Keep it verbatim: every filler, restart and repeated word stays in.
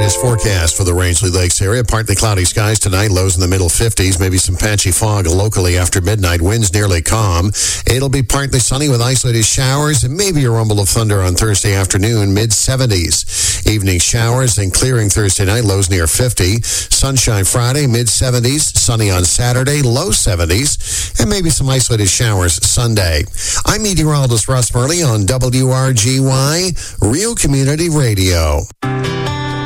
latest forecast for the Rangeley Lakes area. Partly cloudy skies tonight, lows in the middle fifties, maybe some patchy fog locally after midnight, winds nearly calm. It'll be partly sunny with isolated showers and maybe a rumble of thunder on Thursday afternoon, mid seventies. Evening showers and clearing Thursday night, lows near fifty. Sunshine Friday, mid seventies. Sunny on Saturday, low seventies. And maybe some isolated showers Sunday. I'm meteorologist Russ Murley on W R G Y, Real Community Radio.